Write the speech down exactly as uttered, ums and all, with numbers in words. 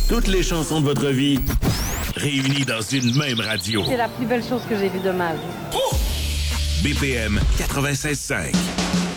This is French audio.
Toutes les chansons de votre vie réunies dans une même radio. C'est la plus belle chose que j'ai vue de ma vie. B P M quatre-vingt-seize cinq.